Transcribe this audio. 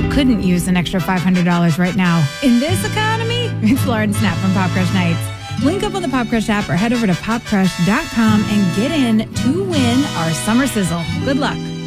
couldn't use an extra $500 right now? In this economy? It's Lauren Snap from Pop Crush Nights. Link up on the Pop Crush app or head over to popcrush.com and get in to win our summer sizzle. Good luck.